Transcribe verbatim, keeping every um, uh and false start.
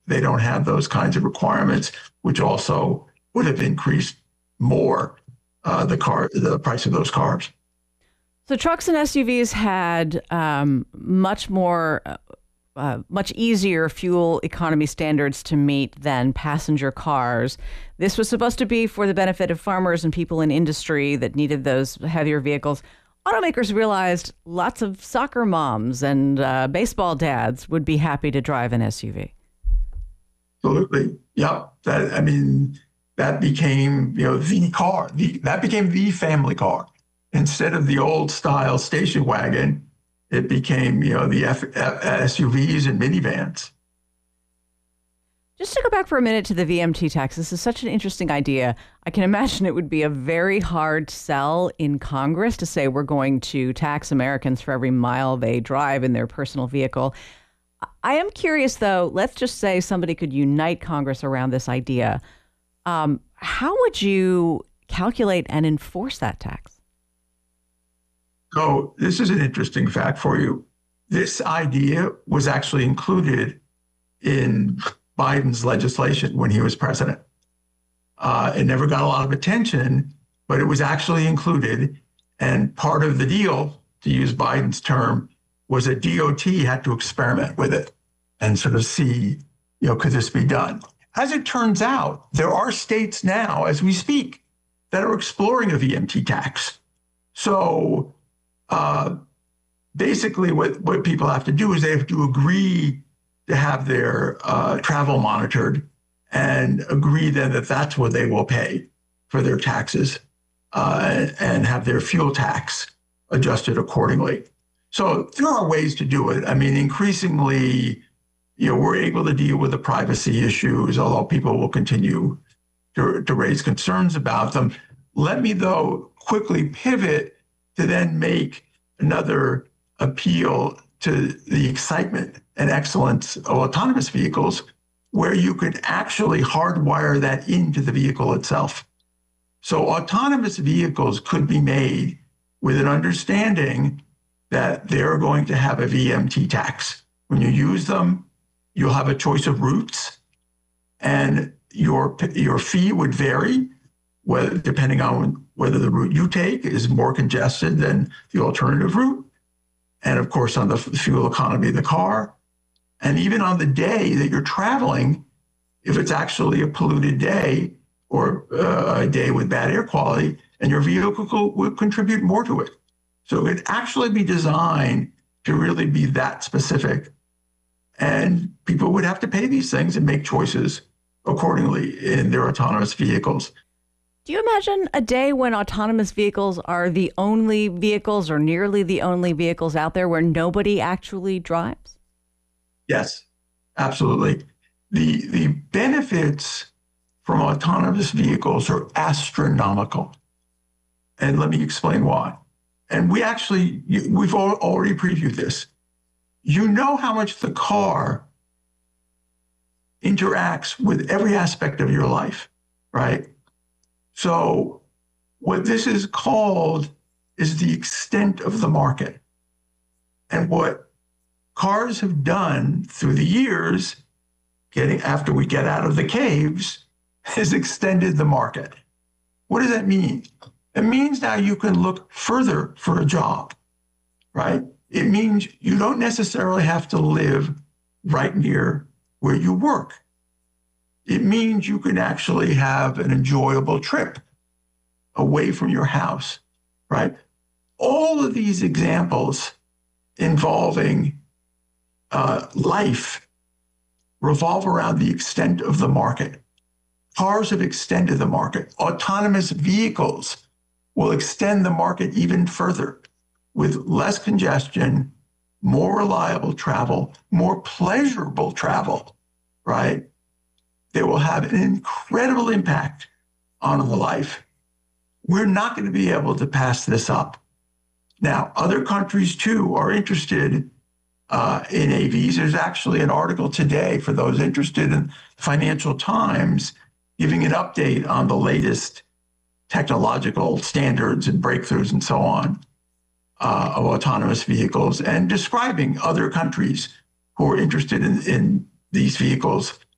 they don't have those kinds of requirements, which also would have increased more uh, the car, the price of those cars. So trucks and S U Vs had um, much more, uh, much easier fuel economy standards to meet than passenger cars. This was supposed to be for the benefit of farmers and people in industry that needed those heavier vehicles. Automakers realized lots of soccer moms and uh, baseball dads would be happy to drive an S U V. Absolutely. Yeah. That, I mean, that became, you know, the car. The, that became the family car. Instead of the old style station wagon, it became, you know, the F, F, S U Vs and minivans. Just to go back for a minute to the V M T tax, this is such an interesting idea. I can imagine it would be a very hard sell in Congress to say we're going to tax Americans for every mile they drive in their personal vehicle. I am curious, though, let's just say somebody could unite Congress around this idea. Um, how would you calculate and enforce that tax? So this is an interesting fact for you. This idea was actually included in Biden's legislation when he was president. Uh, it never got a lot of attention, but it was actually included. And part of the deal, to use Biden's term, was that D O T had to experiment with it and sort of see, you know, could this be done? As it turns out, there are states now, as we speak, that are exploring a V M T tax. So uh, basically what, what people have to do is they have to agree to have their uh, travel monitored and agree then that that's what they will pay for their taxes uh, and have their fuel tax adjusted accordingly. So there are ways to do it. I mean, increasingly, you know, we're able to deal with the privacy issues, although people will continue to, to raise concerns about them. Let me, though, quickly pivot to then make another appeal to the excitement and excellence of autonomous vehicles, where you could actually hardwire that into the vehicle itself. So autonomous vehicles could be made with an understanding that they're going to have a V M T tax. When you use them, you'll have a choice of routes, and your your fee would vary, whether, depending on whether the route you take is more congested than the alternative route, and of course on the fuel economy of the car, and even on the day that you're traveling, if it's actually a polluted day or uh, a day with bad air quality, and your vehicle will contribute more to it. So it'd actually be designed to really be that specific. And people would have to pay these things and make choices accordingly in their autonomous vehicles. Do you imagine a day when autonomous vehicles are the only vehicles or nearly the only vehicles out there where nobody actually drives? Yes, absolutely. The, the benefits from autonomous vehicles are astronomical. And let me explain why. And we actually, we've already previewed this. You know how much the car interacts with every aspect of your life, right? So what this is called is the extent of the market. And what cars have done through the years, getting after we get out of the caves, has extended the market. What does that mean? It means now you can look further for a job, right? It means you don't necessarily have to live right near where you work. It means you can actually have an enjoyable trip away from your house, right? All of these examples involving uh, life revolve around the extent of the market. Cars have extended the market. Autonomous vehicles will extend the market even further with less congestion, more reliable travel, more pleasurable travel, right? They will have an incredible impact on our life. We're not going to be able to pass this up. Now, other countries, too, are interested uh, in A Vs. There's actually an article today for those interested in Financial Times giving an update on the latest technological standards and breakthroughs and so on uh, of autonomous vehicles, and describing other countries who are interested in, in these vehicles